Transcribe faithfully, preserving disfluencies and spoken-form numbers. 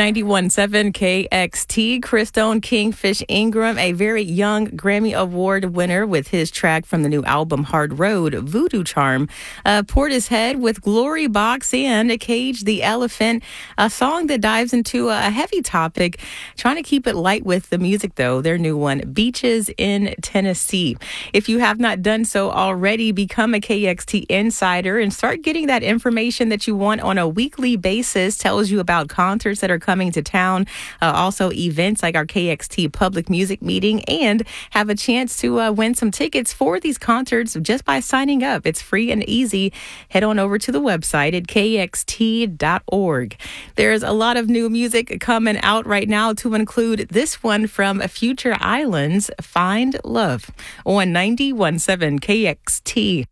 ninety-one point seven K X T, Christone Kingfish Ingram, a very young Grammy Award winner with his track from the new album Hard Road, Voodoo Charm, uh, poured his head with Glory Box and Cage the Elephant, a song that dives into a heavy topic, trying to keep it light with the music, though. Their new one, Beaches in Tennessee. If you have not done so already, become a K X T insider and start getting that information that you want on a weekly basis. Tells you about concerts that are coming to town, uh, also events like our K X T public music meeting, and have a chance to uh, win some tickets for these concerts just by signing up. It's free and easy. Head on over to the website at K X T dot org. There's a lot of new music coming out right now, to include this one from Future Islands, Find Love, on ninety-one point seven K X T.